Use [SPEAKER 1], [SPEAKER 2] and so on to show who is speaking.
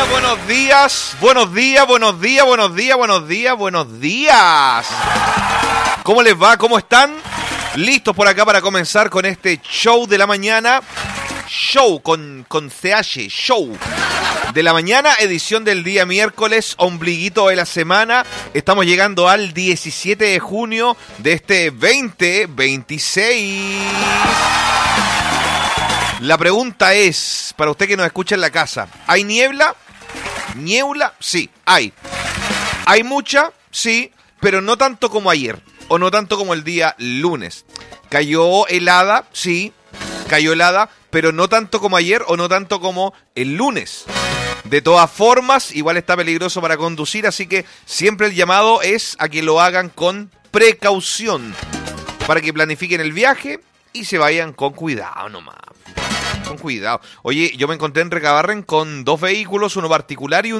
[SPEAKER 1] días, buenos días, buenos días, buenos días, buenos días, buenos días, buenos días. ¿Cómo les va? ¿Cómo están? Listos por acá para comenzar con este show de la mañana. Show con CH, show de la mañana, edición del día miércoles, ombliguito de la semana. Estamos llegando al 17 de junio de este 2026. La pregunta es, para usted que nos escucha en la casa, ¿hay niebla? ¿Niebla? Sí, hay. ¿Hay mucha? Sí, pero no tanto como ayer, o no tanto como el día lunes. ¿Cayó helada? Sí, cayó helada, pero no tanto como ayer o no tanto como el lunes. De todas formas, igual está peligroso para conducir, así que siempre el llamado es a que lo hagan con precaución, para que planifiquen el viaje y se vayan con cuidado nomás. Con cuidado. Oye, yo me encontré en Recabarren con dos vehículos, uno particular y